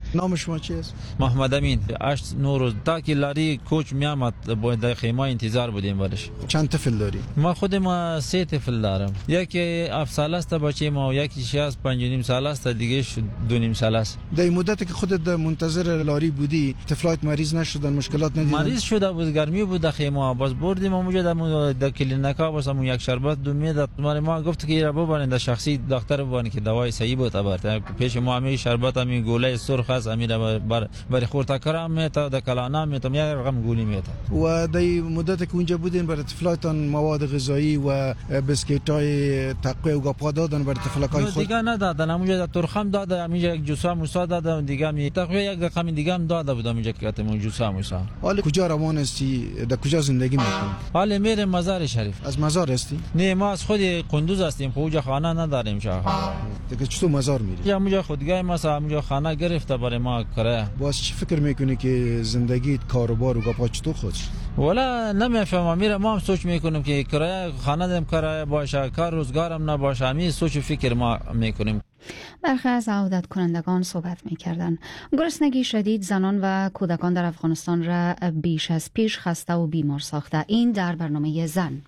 نام شما چیست؟ محمد امین. 8-9 روز تا که لاری کوچ میامد باید خیمه انتظار بودیم برش. چند طفل داری؟ ما خود ما 3 طفل دارم. یکی 7 ساله است بچه ما، یکی 5.5 ساله است، دیگه 2.5 ساله است. در مدتی که خودت منتظر لاری بودی طفلات مریض نشدن، مشکلات ندیدن؟ مریض شده بود، گرمی بود در خیمه، باز بردیم اونجا در کلینیکا، باز همون یک شربت دو میداد. ما گفت که را ببرین در شخصی دکتر ببرین که دوای صحیح بود برات. پیش ما همین شربت همین گوله سرخ است، همین برای خورتکرام میتا در کلانا میتا یک رقم گولی میتا. و در مدتی که اونجا بودین برای طفلاتان مواد غذایی و بسکیتای تقویه و گاپا دادن برای طفلکای خود؟ دیگه ندادن، همونجا ترخم داده، همینجا یک جوسا موسا داده، دیگه می تقویه یک رقم دیگه هم داده بود همینجا که گفتم جوسا موسا. حالا کجا روان هستی؟ در کجا زندگی میکنی؟ حالا میرم مزار شریف. از مزار هستی؟ نه، ما از خود قندوز هستیم، اونجا خانه نداریم. دیگه چطور مزار میری؟ همونجا خودگاه ما همونجا خانه گرفته برای ما کرایه. باز چی فکر میکنی که زندگی کاروبار و گاپا چطور خودش؟ والا نمیفهمم، میره ما هم سوچ میکنیم که کرایه خانه دم کرایه باشه، کار روزگارم نباشه، همین سوچ و فکر ما میکنیم. برخی از عودت کنندگان صحبت میکردن. گرسنگی شدید زنان و کودکان در افغانستان را بیش از پیش خسته و بیمار ساخته. این در برنامه زن.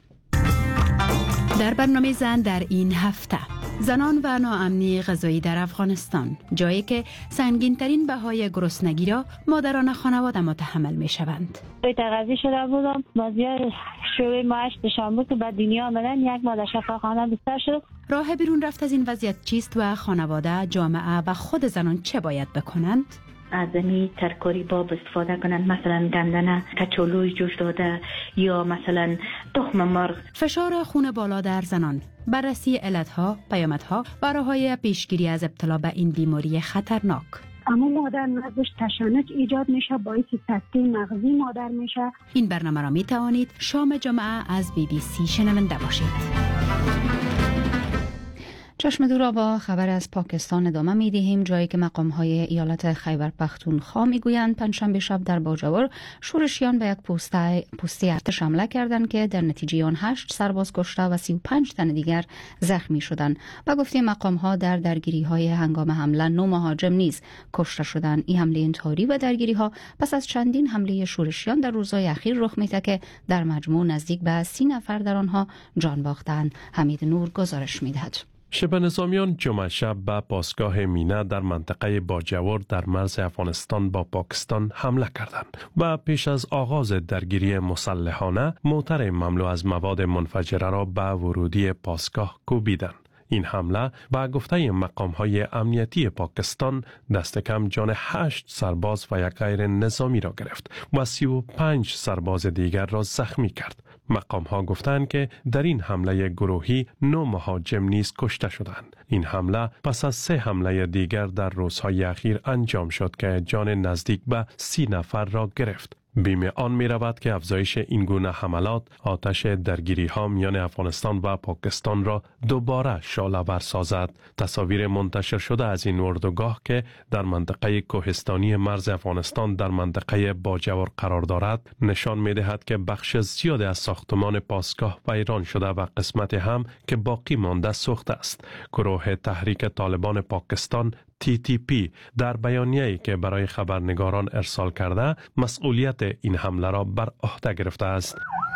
در برنامه زن در این هفته، زنان و ناامنی غذایی در افغانستان، جایی که سنگین‌ترین بهای گرسنگی را مادران خانواده متحمل می‌شوند. تغذیه شده بودم، بازیار شوی ماش شنبه که به دنیا آمدن، یک ماه در شفاخانه بستر شد. راه بیرون رفت از این وضعیت چیست و خانواده، جامعه و خود زنان چه باید بکنند؟ از این ترکاری باب استفاده کنند، مثلا گندنه کچولوی جوش داده یا مثلا تخم مرغ. فشار خون بالا در زنان، بررسی علتها، پیامدها و راه‌های پیشگیری از ابتلا به این بیماری خطرناک. اما مادر مغزش تشنج ایجاد میشه، باعث سکته مغزی مادر میشه. این برنامه را می توانید شام جمعه از BBC شنونده باشید. چشم دو را با خبر از پاکستان ادامه می دهیم، جایی که مقام‌های ایالت خیبر پختونخوا میگویند پنجشنبه شب در باجوور شورشیان به یک پستی ارتش حمله کردند که در نتیجه آن 8 سرباز کشته و 35 تن دیگر زخمی شدند. به گفته مقام‌ها در درگیری‌های هنگام حمله 9 مهاجم نیز کشته شدند. این حمله انتحاری و درگیری‌ها پس از چندین حمله شورشیان در روزهای اخیر رخ می‌دهد که در مجموع نزدیک به 30 نفر در آنها جان باختند. حمید نور گزارش می‌دهد. شبه نظامیان جمعه شب به پاسگاه مینا در منطقه باجوور در مرز افغانستان با پاکستان حمله کردند و پیش از آغاز درگیری مسلحانه موتر مملو از مواد منفجره را به ورودی پاسگاه کوبیدند. این حمله به گفته مقام‌های امنیتی پاکستان دست کم جان 8 سرباز و یک غیر نظامی را گرفت و 35 سرباز دیگر را زخمی کرد. مقام‌ها گفتند که در این حمله گروهی 9 مهاجم نیز کشته شدند. این حمله پس از 3 حمله دیگر در روزهای اخیر انجام شد که جان نزدیک به 30 نفر را گرفت. بیم آن می رود که افزایش این گونه حملات آتش درگیری ها میان افغانستان و پاکستان را دوباره شعله‌ور سازد. تصاویر منتشر شده از این اردوگاه که در منطقه کوهستانی مرز افغانستان در منطقه باجوور قرار دارد نشان می دهد که بخش زیاد از ساختمان پاسگاه ویران شده و قسمت هم که باقی مانده سوخته است. گروه تحریک طالبان پاکستان TTP در بیانیه‌ای که برای خبرنگاران ارسال کرده مسئولیت این حمله را بر عهده گرفته است.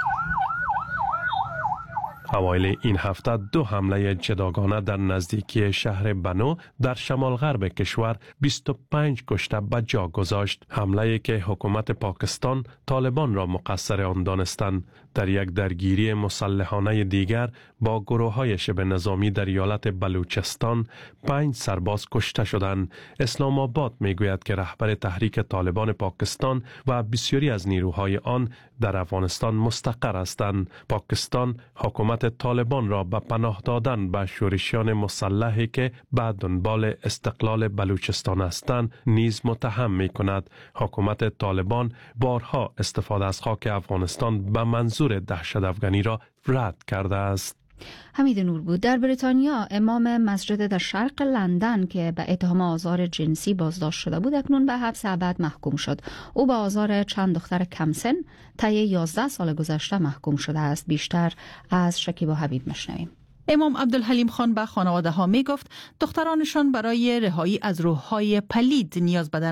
اوایل این هفته 2 حمله جداگانه در نزدیکی شهر بنو در شمال غرب کشور 25 کشته به جا گذاشت. حمله‌ای که حکومت پاکستان طالبان را مقصر آن دانستند. در یک درگیری مسلحانه دیگر با گروه‌های شبه نظامی در ایالت بلوچستان 5 سرباز کشته شدند. اسلام آباد میگوید که رهبر تحریک طالبان پاکستان و بسیاری از نیروهای آن در افغانستان مستقر هستند. پاکستان حکومت طالبان را به پناه دادن به شورشیان مسلحی که به دنبال استقلال بلوچستان هستند نیز متهم می کند. حکومت طالبان بارها استفاده از خاک افغانستان به منظور دهشت افغانی را رد کرده است. حمید نور بود. در بریتانیا امام مسجد در شرق لندن که به اتهام آزار جنسی بازداشت شده بود اکنون به حبس ابد محکوم شد. او به آزار چند دختر کمسن طی 11 سال گذشته محکوم شده است. بیشتر از شکیبا حبیب میشنویم. امام عبدالحلیم خان به خانواده ها می گفت دخترانشان برای رهایی از روح‌های پلید نیاز به